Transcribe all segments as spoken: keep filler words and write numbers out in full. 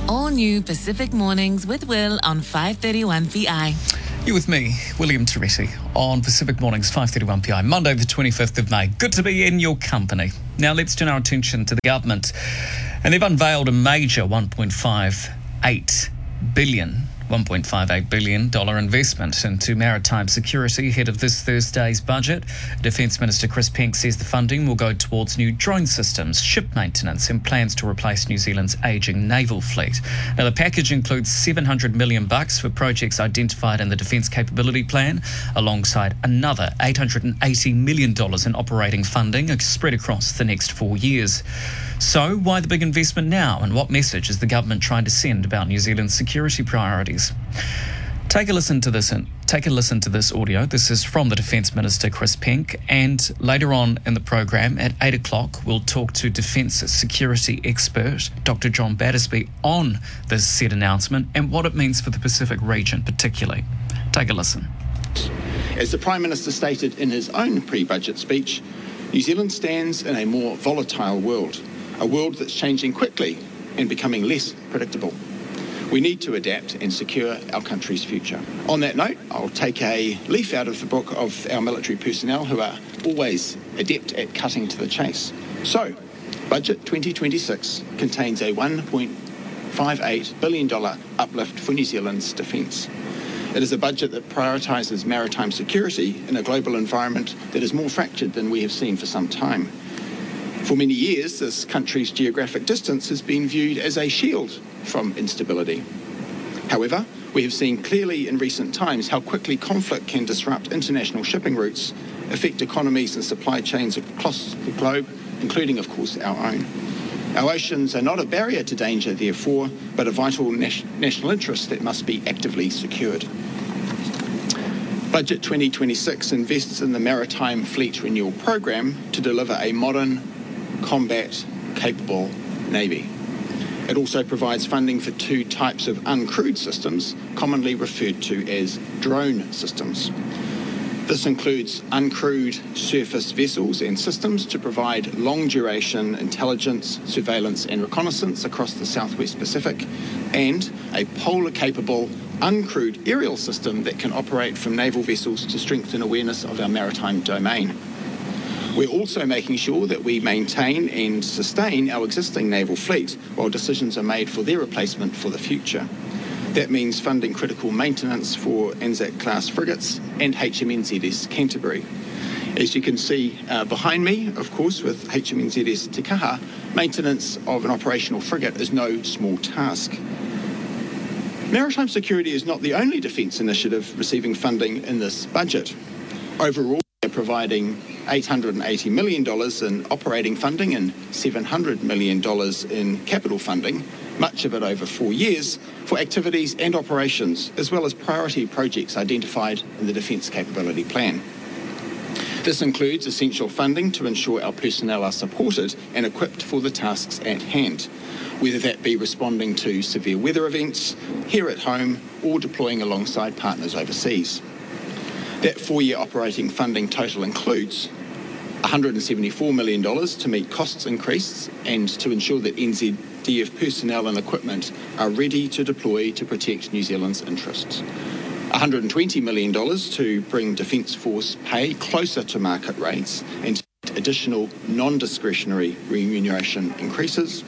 All new Pacific Mornings with Will on five thirty-one P I. You're with me, William Toretti, on Pacific Mornings, five thirty-one P I, Monday the twenty-fifth of May. Good to be in your company. Now let's turn our attention to the government. And they've unveiled a major one point five eight billion one point five eight billion dollars investment into maritime security ahead of this Thursday's budget. Defence Minister Chris Penk says the funding will go towards new drone systems, ship maintenance and plans to replace New Zealand's ageing naval fleet. Now the package includes seven hundred million dollars bucks for projects identified in the Defence Capability Plan, alongside another eight hundred eighty million dollars in operating funding spread across the next four years. So why the big investment now, and what message is the government trying to send about New Zealand's security priorities? Take a listen to this. Take a listen to this audio. This is from the Defence Minister Chris Penk, and later on in the program at eight o'clock, we'll talk to Defence security expert Doctor John Battersby on this said announcement and what it means for the Pacific region, particularly. Take a listen. As the Prime Minister stated in his own pre-budget speech, New Zealand stands in a more volatile world. A world that's changing quickly and becoming less predictable. We need to adapt and secure our country's future. On that note, I'll take a leaf out of the book of our military personnel who are always adept at cutting to the chase. So, Budget twenty twenty-six contains a one point five eight billion dollars uplift for New Zealand's defence. It is a budget that prioritises maritime security in a global environment that is more fractured than we have seen for some time. For many years, this country's geographic distance has been viewed as a shield from instability. However, we have seen clearly in recent times how quickly conflict can disrupt international shipping routes, affect economies and supply chains across the globe, including, of course, our own. Our oceans are not a barrier to danger, therefore, but a vital nas- national interest that must be actively secured. Budget twenty twenty-six invests in the Maritime Fleet Renewal Programme to deliver a modern, combat-capable Navy. It also provides funding for two types of uncrewed systems, commonly referred to as drone systems. This includes uncrewed surface vessels and systems to provide long-duration intelligence, surveillance and reconnaissance across the Southwest Pacific, and a polar-capable uncrewed aerial system that can operate from naval vessels to strengthen awareness of our maritime domain. We're also making sure that we maintain and sustain our existing naval fleet while decisions are made for their replacement for the future. That means funding critical maintenance for Anzac-class frigates and H M N Z S Canterbury. As you can see uh, behind me, of course, with H M N Z S Te Kaha, maintenance of an operational frigate is no small task. Maritime security is not the only defence initiative receiving funding in this budget. Overall, we're providing eight hundred eighty million dollars in operating funding and seven hundred million dollars in capital funding, much of it over four years, for activities and operations, as well as priority projects identified in the Defence Capability Plan. This includes essential funding to ensure our personnel are supported and equipped for the tasks at hand, whether that be responding to severe weather events here at home or deploying alongside partners overseas. That four-year operating funding total includes one hundred seventy-four million dollars to meet costs increase and to ensure that N Z D F personnel and equipment are ready to deploy to protect New Zealand's interests. one hundred twenty million dollars to bring Defence Force pay closer to market rates and to meet additional non-discretionary remuneration increases.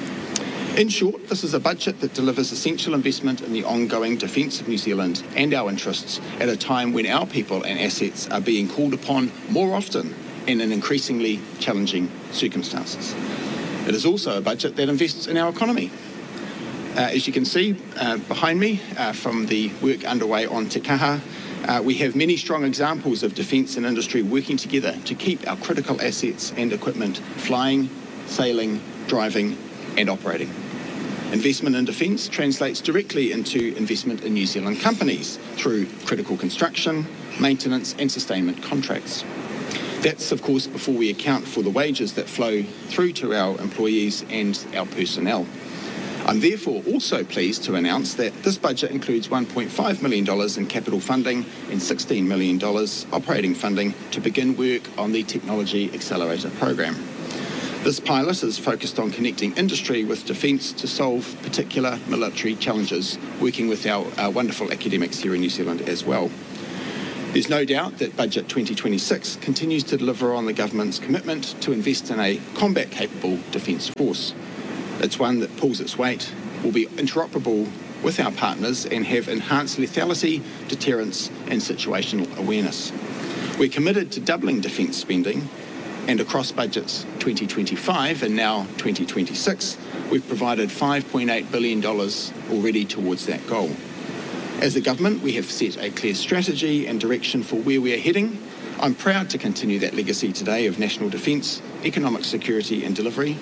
In short, this is a budget that delivers essential investment in the ongoing defence of New Zealand and our interests at a time when our people and assets are being called upon more often and in increasingly challenging circumstances. It is also a budget that invests in our economy. Uh, as you can see uh, behind me uh, from the work underway on Te Kaha, uh, we have many strong examples of defence and industry working together to keep our critical assets and equipment flying, sailing, driving and operating. Investment in defence translates directly into investment in New Zealand companies through critical construction, maintenance and sustainment contracts. That's, of course, before we account for the wages that flow through to our employees and our personnel. I'm therefore also pleased to announce that this budget includes one point five million dollars in capital funding and sixteen million dollars operating funding to begin work on the Technology Accelerator program. This pilot is focused on connecting industry with defence to solve particular military challenges, working with our, our wonderful academics here in New Zealand as well. There's no doubt that Budget twenty twenty-six continues to deliver on the government's commitment to invest in a combat-capable defence force. It's one that pulls its weight, will be interoperable with our partners and have enhanced lethality, deterrence and situational awareness. We're committed to doubling defence spending, and across budgets twenty twenty-five and now twenty twenty-six, we've provided five point eight billion dollars already towards that goal. As a government, we have set a clear strategy and direction for where we are heading. I'm proud to continue that legacy today of national defence, economic security and delivery.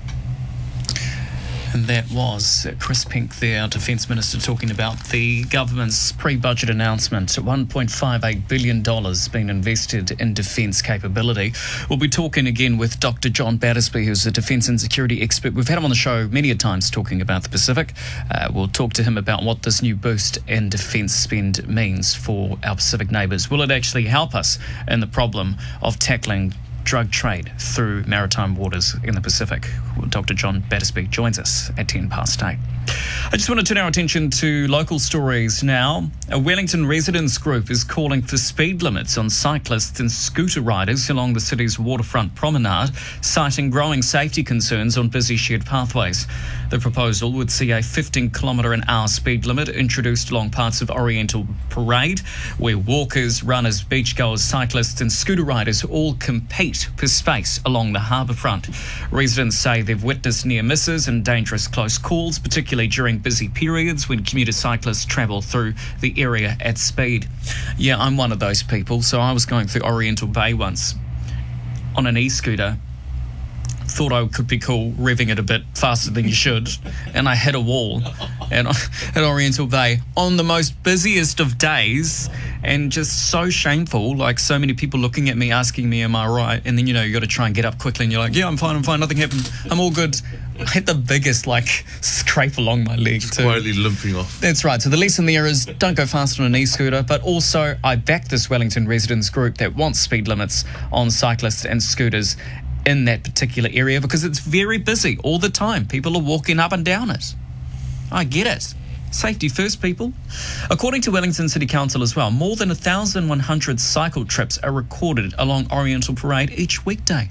And that was Chris Pink there, our Defence Minister, talking about the government's pre-budget announcement. one point five eight billion dollars being invested in defence capability. We'll be talking again with Doctor John Battersby, who's a defence and security expert. We've had him on the show many a times talking about the Pacific. Uh, we'll talk to him about what this new boost in defence spend means for our Pacific neighbours. Will it actually help us in the problem of tackling drug trade through maritime waters in the Pacific? Doctor John Battersby joins us at ten past eight. I just want to turn our attention to local stories now. A Wellington residents group is calling for speed limits on cyclists and scooter riders along the city's waterfront promenade, citing growing safety concerns on busy shared pathways. The proposal would see a fifteen kilometre an hour speed limit introduced along parts of Oriental Parade, where walkers, runners, beachgoers, cyclists and scooter riders all compete for space along the harbour front. Residents say they've witnessed near misses and dangerous close calls, particularly during busy periods when commuter cyclists travel through the area at speed. Yeah, I'm one of those people. So I was going through Oriental Bay once on an e-scooter. Thought I could be cool revving it a bit faster than you should, and I hit a wall and at Oriental Bay on the most busiest of days, and just so shameful, like so many people looking at me asking me, am I right? And then, you know, you got to try and get up quickly and you're like, yeah, I'm fine, I'm fine, nothing happened, I'm all good. I hit the biggest like scrape along my leg Just too. quietly limping off. That's right. So the lesson there is don't go fast on an e-scooter, but also I back this Wellington residents group that wants speed limits on cyclists and scooters in that particular area because it's very busy all the time. People are walking up and down it. I get it. Safety first, people. According to Wellington City Council as well, more than one thousand one hundred cycle trips are recorded along Oriental Parade each weekday.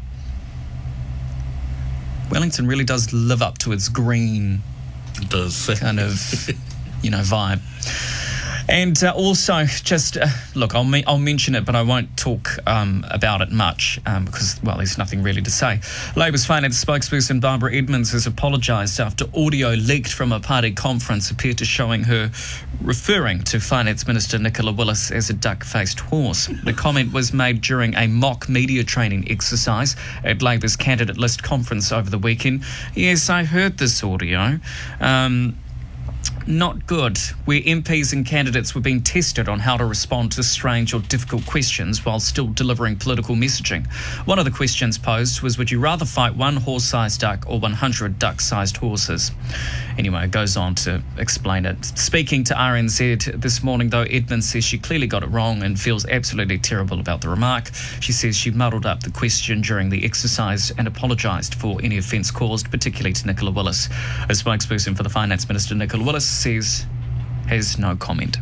Wellington really does live up to its green It does. kind of, you know, vibe. And uh, also, just uh, look, I'll me- I'll mention it, but I won't talk um, about it much um, because, well, there's nothing really to say. Labour's finance spokesperson Barbara Edmonds has apologised after audio leaked from a party conference appeared to showing her referring to Finance Minister Nicola Willis as a duck-faced horse. The comment was made during a mock media training exercise at Labour's candidate list conference over the weekend. Yes, I heard this audio. Um... Not good, where M Ps and candidates were being tested on how to respond to strange or difficult questions while still delivering political messaging. One of the questions posed was, would you rather fight one horse-sized duck or one hundred duck-sized horses? Anyway, it goes on to explain it. Speaking to R N Z this morning, though, Edmonds says she clearly got it wrong and feels absolutely terrible about the remark. She says she muddled up the question during the exercise and apologised for any offence caused, particularly to Nicola Willis. A spokesperson for the Finance Minister, Nicola Willis, says has no comment.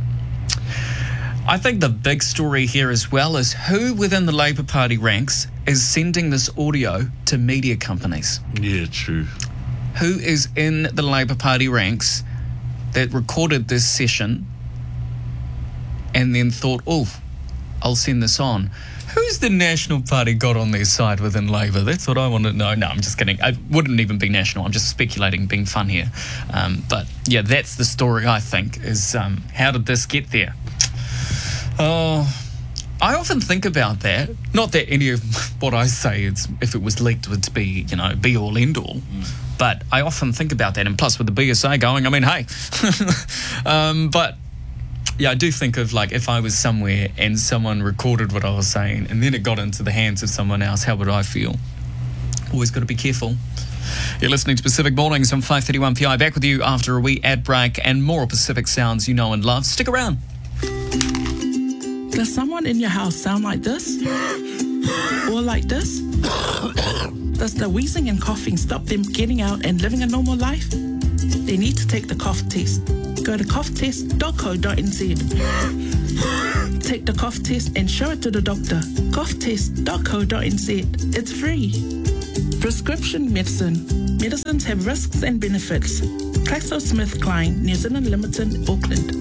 I think the big story here as well is who within the Labour Party ranks is sending this audio to media companies. Yeah, true. Who is in the Labour Party ranks that recorded this session and then thought, oh, I'll send this on. Who's the National Party got on their side within Labour? That's what I want to know. No, I'm just kidding. It wouldn't even be National. I'm just speculating, being fun here. Um, but, yeah, that's the story, I think, is um, how did this get there? Oh, I often think about that. Not that any of what I say, is, if it was leaked, would be, you know, be all, end all. Mm. But I often think about that. And plus, with the B S A going, I mean, hey. um, but... Yeah, I do think of, like, if I was somewhere and someone recorded what I was saying and then it got into the hands of someone else, how would I feel? Always got to be careful. You're listening to Pacific Mornings on five thirty-one P I. Back with you after a wee ad break and more Pacific sounds you know and love. Stick around. Does someone in your house sound like this? Or like this? Does the wheezing and coughing stop them getting out and living a normal life? They need to take the cough test. Go to cough test dot co dot n z. Take the cough test and show it to the doctor. cough test dot co dot n z. It's free. Prescription medicine. Medicines have risks and benefits. GlaxoSmithKline, New Zealand Limited, Auckland.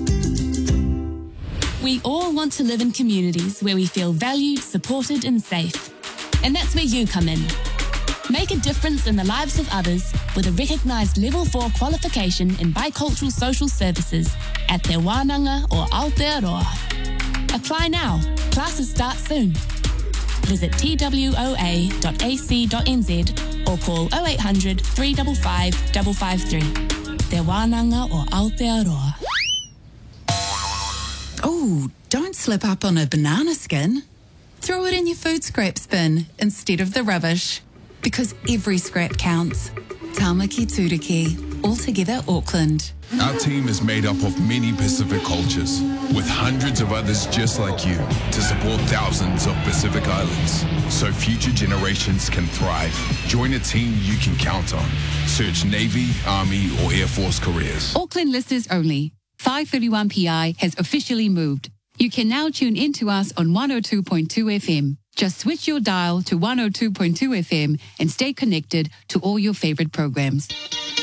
We all want to live in communities where we feel valued, supported and safe. And that's where you come in. Make a difference in the lives of others with a recognised Level four qualification in bicultural social services at Te Wānanga or Aotearoa. Apply now. Classes start soon. Visit t w o a dot a c dot n z or call oh eight hundred, three five five, five five three. Te Wānanga or Aotearoa. Oh, don't slip up on a banana skin. Throw it in your food scraps bin instead of the rubbish. Because every scrap counts. Tāmaki Tūriki, Altogether Auckland. Our team is made up of many Pacific cultures, with hundreds of others just like you, to support thousands of Pacific Islands, so future generations can thrive. Join a team you can count on. Search Navy, Army, or Air Force careers. Auckland listeners only. five thirty-one P I has officially moved. You can now tune in to us on one oh two point two F M. Just switch your dial to one oh two point two F M and stay connected to all your favorite programs.